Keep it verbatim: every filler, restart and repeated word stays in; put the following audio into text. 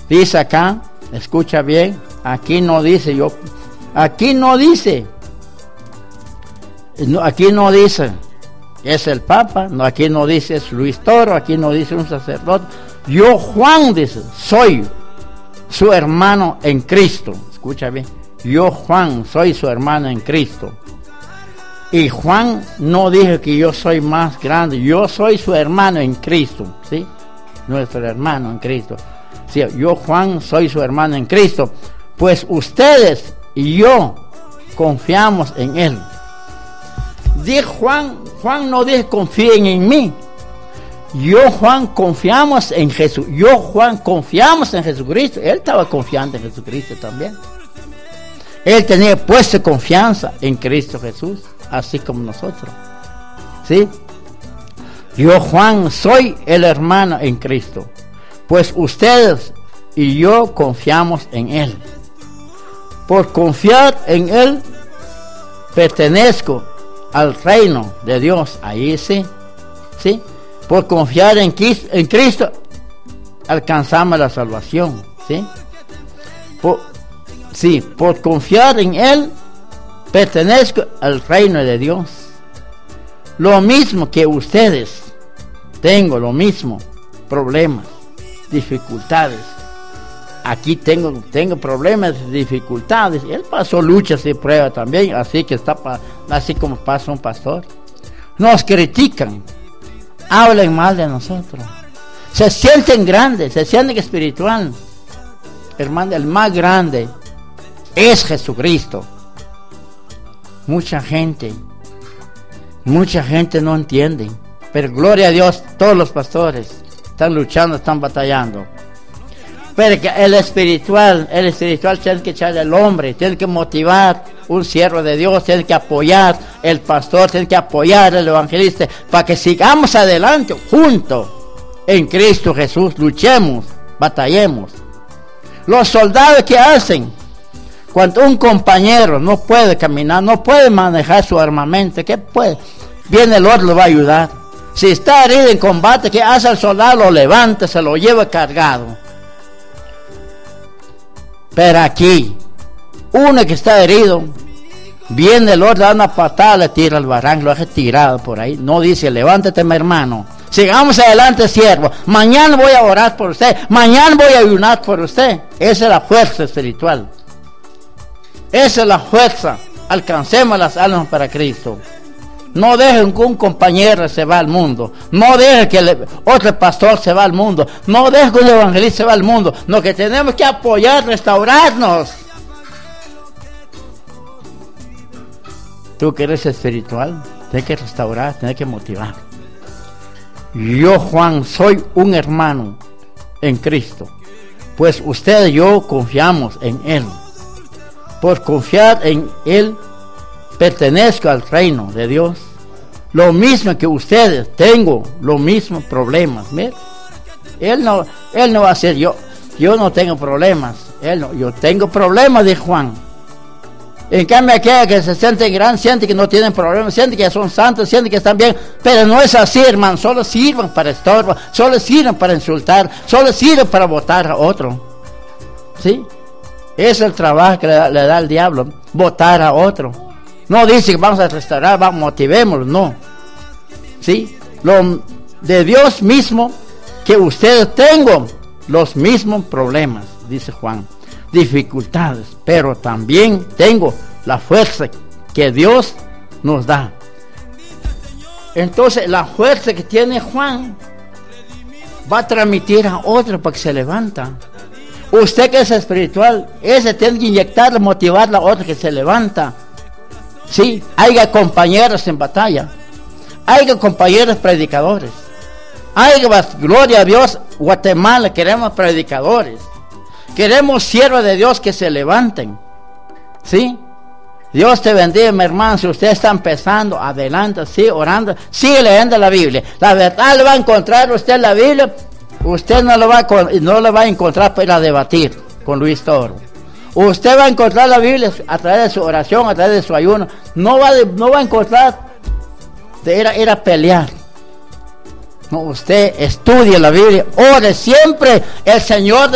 Dice acá, escucha bien, aquí no dice yo, aquí no dice, no, aquí no dice, es el Papa, no, aquí no dice es Luis Toro, aquí no dice un sacerdote. Yo, Juan, dice, soy su hermano en Cristo. Escucha bien, yo, Juan, soy su hermano en Cristo. Y Juan no dijo que yo soy más grande, yo soy su hermano en Cristo, ¿sí? Nuestro hermano en Cristo. Sí, yo, Juan, soy su hermano en Cristo. Pues ustedes y yo confiamos en Él. Dijo Juan, Juan no dijo confíen en mí. Yo, Juan, confiamos en Jesús. Yo, Juan, confiamos en Jesucristo. Él estaba confiando en Jesucristo también. Él tenía puesta confianza en Cristo Jesús, así como nosotros. ¿Sí? Yo, Juan, soy el hermano en Cristo. Pues ustedes y yo confiamos en Él. Por confiar en Él, pertenezco al reino de Dios. Ahí sí. ¿Sí? Por confiar en Cristo, en Cristo alcanzamos la salvación, ¿sí? Por, sí, por confiar en Él, pertenezco al reino de Dios. Lo mismo que ustedes, tengo lo mismo, problemas, dificultades. Aquí tengo, tengo problemas, dificultades. Él pasó luchas y pruebas también, así que está, así como pasa un pastor. Nos critican. Hablan mal de nosotros, se sienten grandes, se sienten espiritual. Hermano, el más grande es Jesucristo. Mucha gente, mucha gente no entiende, pero gloria a Dios, todos los pastores están luchando, están batallando. Pero que el espiritual, el espiritual tiene que echarle al hombre, tiene que motivar un siervo de Dios, tiene que apoyar el pastor, tiene que apoyar el evangelista, para que sigamos adelante juntos en Cristo Jesús, luchemos, batallemos. Los soldados, ¿qué hacen? Cuando un compañero no puede caminar, no puede manejar su armamento, ¿qué puede? Viene el otro, lo va a ayudar. Si está herido en combate, ¿qué hace el soldado? Lo levanta, se lo lleva cargado. Pero aquí, uno que está herido, viene el otro, da una patada, le tira al barranco, lo deja tirado por ahí. No dice, levántate mi hermano, sigamos adelante siervo, mañana voy a orar por usted, mañana voy a ayunar por usted. Esa es la fuerza espiritual. Esa es la fuerza, alcancemos las almas para Cristo. No dejen que un compañero se va al mundo. No dejen que el otro pastor se va al mundo. No dejen que un evangelista se va al mundo. No, que tenemos que apoyar, restaurarnos. Tú que eres espiritual, tienes que restaurar, tienes que motivar. Yo, Juan, soy un hermano en Cristo. Pues usted y yo confiamos en Él. Por confiar en Él, pertenezco al reino de Dios. Lo mismo que ustedes, tengo los mismos problemas. ¿Ves? Él no, él no va a ser yo. Yo no tengo problemas. Él no, yo tengo problemas, de Juan. En cambio, aquella que se siente gran, siente que no tienen problemas, siente que son santos, siente que están bien. Pero no es así, hermano. Solo sirven para estorbar, solo sirven para insultar, solo sirven para votar a otro. ¿Sí? Ese es el trabajo que le da, le da el diablo, votar a otro. No dice que vamos a restaurar, vamos, motivémoslo, no. ¿Sí? Lo de Dios mismo, que ustedes tengan los mismos problemas, dice Juan, dificultades, pero también tengo la fuerza que Dios nos da. Entonces, la fuerza que tiene Juan va a transmitir a otro para que se levanta. Usted que es espiritual, ese tiene que inyectarle, motivarle a otro que se levanta. Sí, hay compañeros en batalla, hay compañeros predicadores, hay, gloria a Dios, Guatemala queremos predicadores, queremos siervos de Dios que se levanten. Sí, Dios te bendiga, mi hermano. Si usted está empezando, adelante, sigue orando, sigue leyendo la Biblia. La verdad le va a encontrar usted en la Biblia. Usted no lo va a, no lo va a encontrar para debatir con Luis Toro. Usted va a encontrar la Biblia a través de su oración, a través de su ayuno. No va, de, no va a encontrar de ir a, ir a pelear. No, usted estudie la Biblia, ore siempre. El Señor